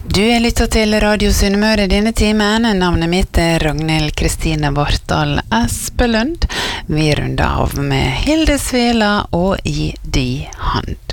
Du lytter til Radio Sunnmøre denne timen. Navnet mitt Ragnhild Kristine Vartdal Espelund. Vi runder av med Hilde Svela og I de hand.